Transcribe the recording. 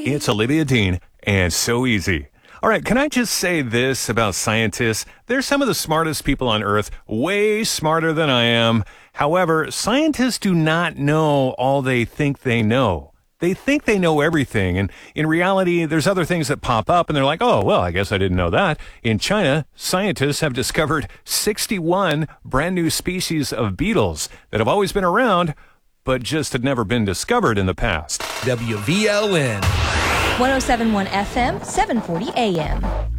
It's Olivia Dean and So Easy. All right, can I just say this about scientists? They're some of the smartest people on Earth, way smarter than I am. However, scientists do not know all they think they know. They think they know everything, and in reality, there's other things that pop up, and they're like, oh, well, I guess I didn't know that. In China, scientists have discovered 61 brand new species of beetles that have always been around, but just had never been discovered in the past. WVLN. 107.1 FM, 740 AM.